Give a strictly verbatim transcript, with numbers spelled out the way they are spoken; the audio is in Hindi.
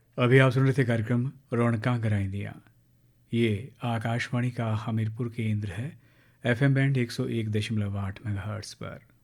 अभी आप सुन रहे थे कार्यक्रम रौनकां कराई। ये आकाशवाणी का हमीरपुर केंद्र है। एफएम बैंड एक सौ एक दशमलव आठ मेगाहर्ट्ज़ पर।